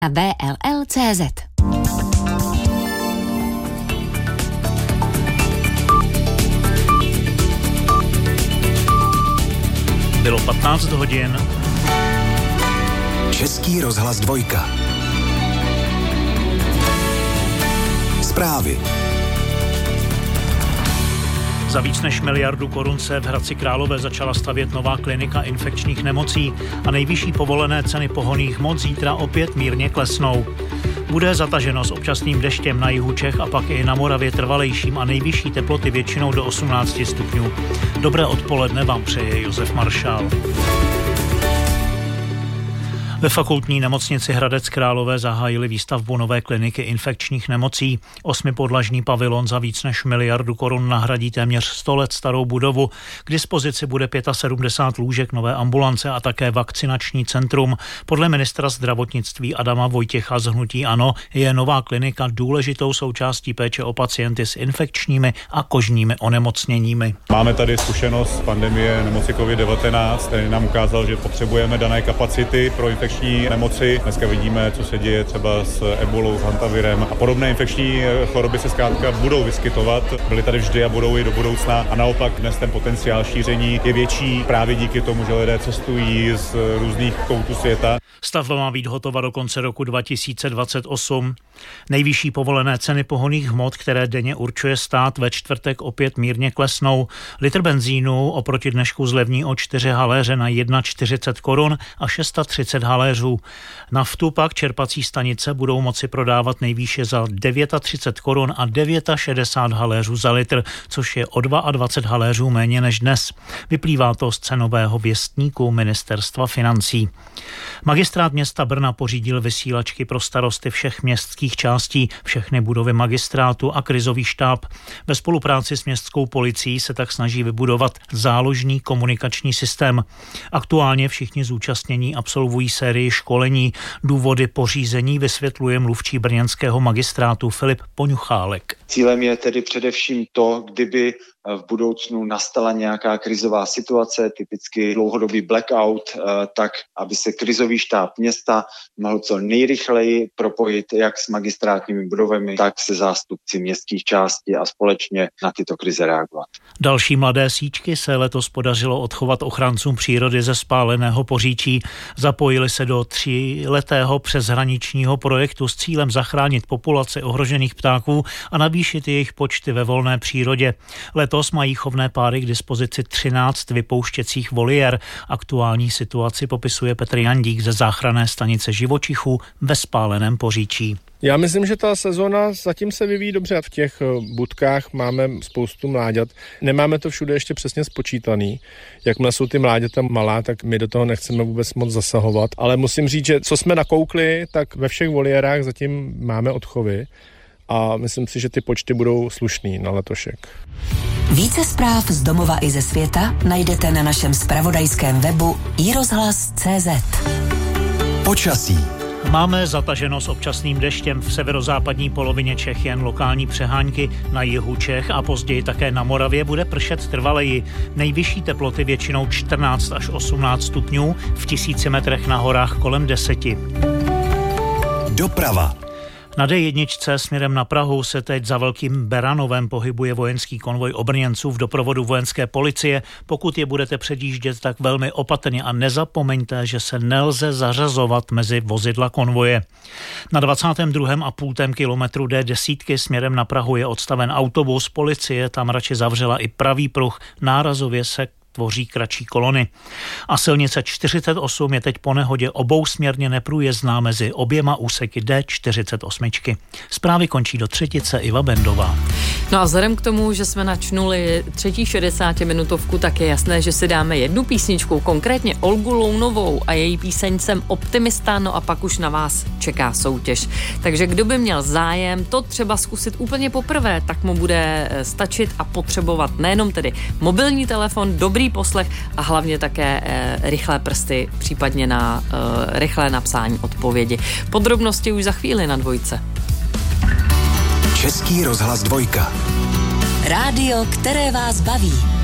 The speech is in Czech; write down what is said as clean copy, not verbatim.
na VLL.cz. Bylo 15 hodin. Český rozhlas 2. Zprávy. Za víc než miliardu korun se v Hradci Králové začala stavět nová klinika infekčních nemocí a nejvyšší povolené ceny pohonných hmot zítra opět mírně klesnou. Bude zataženo s občasným deštěm na jihu Čech a pak i na Moravě trvalejším a nejvyšší teploty většinou do 18 stupňů. Dobré odpoledne vám přeje Josef Maršál. Ve fakultní nemocnici Hradec Králové zahájili výstavbu nové kliniky infekčních nemocí. 8podlažní pavilon za víc než miliardu korun nahradí téměř 100 let starou budovu. K dispozici bude 75 lůžek, nové ambulance a také vakcinační centrum. Podle ministra zdravotnictví Adama Vojtěcha z hnutí ANO je nová klinika důležitou součástí péče o pacienty s infekčními a kožními onemocněními. Máme tady zkušenost z pandemie nemoci COVID-19, který nám ukázal, že potřebujeme dané kapacity pro infekční nemoci. Dneska vidíme, co se děje třeba s ebolou, s hantavirem a podobné infekční choroby se zkrátka budou vyskytovat. Byly tady vždy a budou i do budoucna a naopak dnes ten potenciál šíření je větší právě díky tomu, že lidé cestují z různých koutů světa. Stavba má být hotova do konce roku 2028. Nejvyšší povolené ceny pohonných hmot, které denně určuje stát, ve čtvrtek opět mírně klesnou. Litr benzínu oproti dnešku zlevní o 4 haléře na 1,40 korun a 630 haléřů. Naftu pak čerpací stanice budou moci prodávat nejvýše za 39 korun a 69 haléřů za litr, což je o 22 haléřů méně než dnes. Vyplývá to z cenového věstníku Ministerstva financí. Magistrát města Brna pořídil vysílačky pro starosty všech městských částí, všechny budovy magistrátu a krizový štáb. Ve spolupráci s městskou policií se tak snaží vybudovat záložní komunikační systém. Aktuálně všichni zúčastnění absolvují sérii školení. Důvody pořízení vysvětluje mluvčí brněnského magistrátu Filip Poňuchálek. Cílem je tedy především to, kdyby v budoucnu nastala nějaká krizová situace, typicky dlouhodobý blackout, tak aby se krizový štáb města mohl co nejrychleji propojit jak s magistrátními budovami, tak se zástupci městských částí a společně na tyto krize reagovat. Další mladé síčky se letos podařilo odchovat ochráncům přírody ze spáleného Poříčí. Zapojili se do 3letého přeshraničního projektu s cílem zachránit populaci ohrožených ptáků a navýšit jejich počty ve volné přírodě. Letos mají chovné páry k dispozici 13 vypouštěcích voliér. Aktuální situaci popisuje Petr Jandík ze záchranné stanice živočichů ve spáleném Poříčí. Já myslím, že ta sezóna zatím se vyvíjí dobře. V těch budkách máme spoustu mláďat. Nemáme to všude ještě přesně spočítaný. Jakmile jsou ty mláďata malá, tak my do toho nechceme vůbec moc zasahovat. Ale musím říct, že co jsme nakoukli, tak ve všech voliérách zatím máme odchovy. A myslím si, že ty počty budou slušný na letošek. Více zpráv z domova i ze světa najdete na našem zpravodajském webu iRozhlas.cz. Počasí. Máme zataženo s občasným deštěm v severozápadní polovině Čech, jen lokální přehánky. Na jihu Čech a později také na Moravě bude pršet trvaleji. Nejvyšší teploty většinou 14 až 18 stupňů, v 1000 metrech na horách kolem 10. Doprava. Na D1 směrem na Prahu se teď za Velkým Beranovem pohybuje vojenský konvoj obrněnců v doprovodu vojenské policie. Pokud je budete předjíždět, tak velmi opatrně a nezapomeňte, že se nelze zařazovat mezi vozidla konvoje. Na 22,5 kilometru D10 směrem na Prahu je odstaven autobus. Policie tam radši zavřela i pravý pruh. Nárazově se tvoří kratší kolony. A silnice 48 je teď po nehodě obousměrně neprůjezdná mezi oběma úseky D48. Zprávy končí do třetice, Iva Bendová. No a vzhledem k tomu, že jsme načnuli třetí 60-minutovku, tak je jasné, že si dáme jednu písničku, konkrétně Olgu Lounovou a její píseň Jsem optimista, no a pak už na vás čeká soutěž. Takže kdo by měl zájem to třeba zkusit úplně poprvé, tak mu bude stačit a potřebovat nejenom tedy mobilní telefon, dobrý poslech a hlavně také rychlé prsty, případně na rychlé napsání odpovědi. Podrobnosti už za chvíli na Dvojce. Český rozhlas 2. Rádio, které vás baví.